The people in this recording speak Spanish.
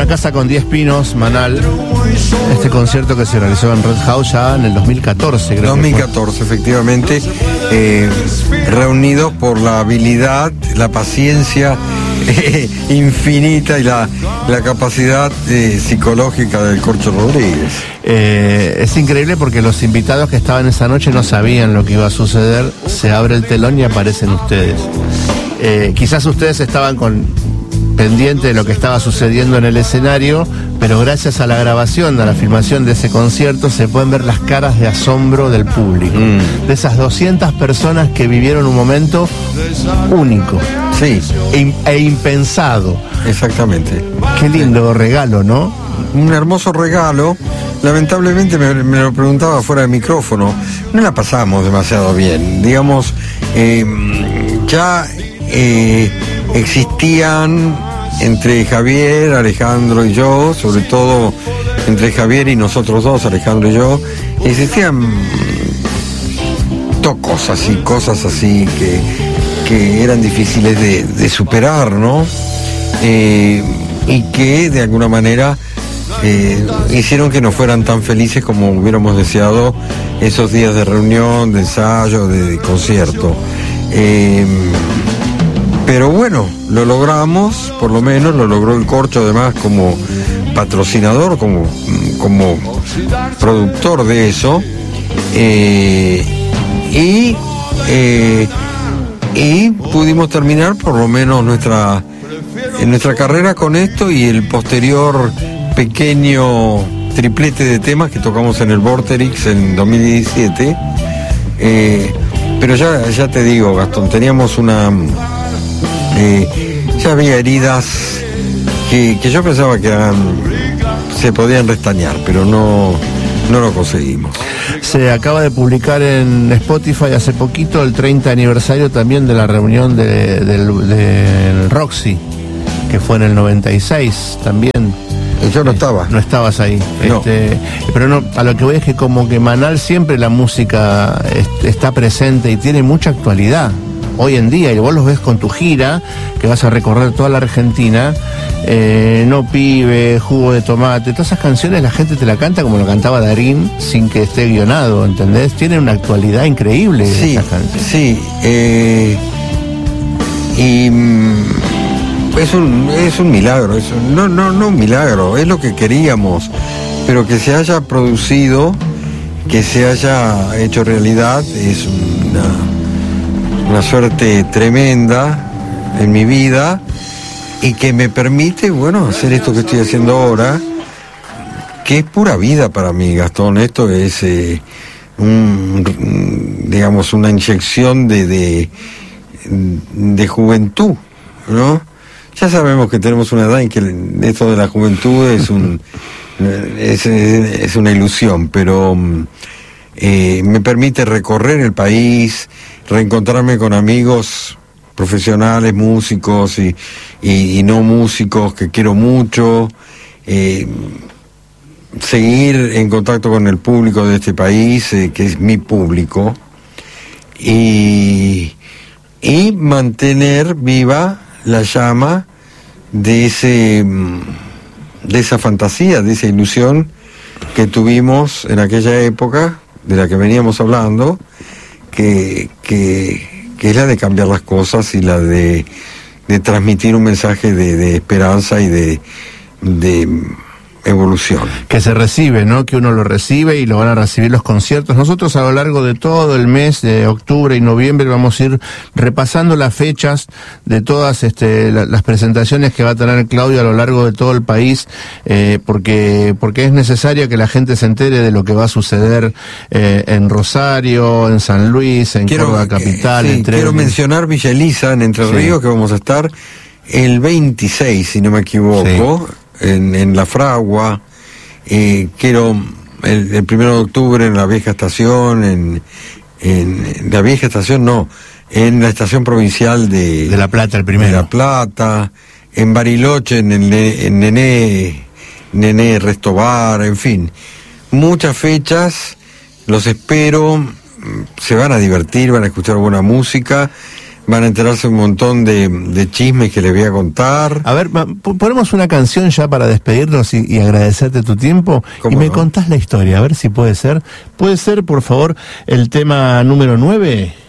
Una casa con 10 pinos, Manal. Este concierto que se realizó en Red House ya en el 2014, creo. 2014, efectivamente. Reunidos por la habilidad, la paciencia infinita y la capacidad psicológica del Corcho Rodríguez. Es increíble porque los invitados que estaban esa noche no sabían lo que iba a suceder. Se abre el telón y aparecen ustedes. Quizás ustedes estaban pendiente de lo que estaba sucediendo en el escenario, pero gracias a la grabación, a la filmación de ese concierto, se pueden ver las caras de asombro del público, de esas 200 personas que vivieron un momento único, sí, e impensado. Exactamente. Qué lindo regalo, ¿no? Un hermoso regalo. Lamentablemente me lo preguntaba fuera de micrófono, no la pasamos demasiado bien, digamos. Ya existían entre Javier, Alejandro y yo, sobre todo entre Javier y nosotros dos, Alejandro y yo, existían cosas así que eran difíciles de superar, ¿no? Y que de alguna manera hicieron que no fueran tan felices como hubiéramos deseado esos días de reunión, de ensayo, de concierto. Pero bueno, lo logramos, por lo menos lo logró el Corcho, además como patrocinador, como productor de eso, y pudimos terminar por lo menos nuestra carrera con esto y el posterior pequeño triplete de temas que tocamos en el Vorterix en 2017. Pero ya te digo, Gastón, teníamos ya había heridas que yo pensaba que se podían restañar, pero no lo conseguimos. Se acaba de publicar en Spotify hace poquito el 30 aniversario también de la reunión del Roxy, que fue en el 96 también. Yo no estaba. No estabas ahí. No. Pero no, a lo que voy es que como que Manal siempre la música está presente y tiene mucha actualidad. Hoy en día, y vos los ves con tu gira, que vas a recorrer toda la Argentina, No Pibe, Jugo de Tomate, todas esas canciones la gente te la canta como lo cantaba Darín, sin que esté guionado, ¿entendés? Tienen una actualidad increíble esas canciones. Sí, y es un milagro, no un milagro, es lo que queríamos, pero que se haya producido, que se haya hecho realidad, es una suerte tremenda en mi vida y que me permite, bueno, hacer esto que estoy haciendo ahora, que es pura vida para mí, Gastón. Esto es digamos, una inyección de juventud, ¿no? Ya sabemos que tenemos una edad en que esto de la juventud es una ilusión, pero me permite recorrer el país, reencontrarme con amigos profesionales, músicos y no músicos que quiero mucho, seguir en contacto con el público de este país, que es mi público, y mantener viva la llama de esa fantasía, de esa ilusión que tuvimos en aquella época, de la que veníamos hablando, que es la de cambiar las cosas y la de transmitir un mensaje de esperanza y de evolución. Que se recibe, ¿no? Que uno lo recibe y lo van a recibir los conciertos. Nosotros a lo largo de todo el mes de octubre y noviembre vamos a ir repasando las fechas de todas las presentaciones que va a tener Claudio a lo largo de todo el país, porque es necesario que la gente se entere de lo que va a suceder en Rosario, en San Luis, en Córdoba Capital. Quiero mencionar Villa Elisa, en Entre Ríos, que vamos a estar el 26, si no me equivoco. Sí. En La Fragua, quiero el 1 de octubre en la vieja estación, en la vieja estación no, en la estación provincial de La Plata, el primero. De La Plata, en Bariloche, en Nené Restobar, en fin, muchas fechas, los espero, se van a divertir, van a escuchar buena música, van a enterarse un montón de chismes que les voy a contar. A ver, ponemos una canción ya para despedirnos y agradecerte tu tiempo. Y me contás la historia, a ver si puede ser. ¿Puede ser, por favor, el tema número 9?